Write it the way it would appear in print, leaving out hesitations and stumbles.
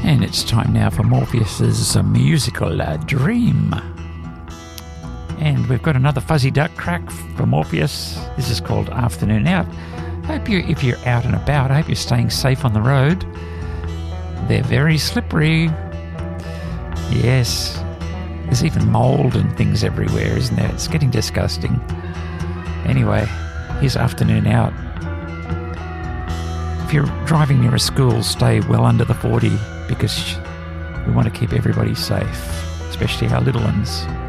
And it's time now for Morpheus's musical dream. And we've got another Fuzzy Duck track for Morpheus. This is called Afternoon Out. If you're out and about, I hope you're staying safe on the road. They're very slippery. Yes. There's even mould and things everywhere, isn't there? It's getting disgusting. Anyway, here's Afternoon Out. If you're driving near a school, stay well under the 40 because we want to keep everybody safe, especially our little ones.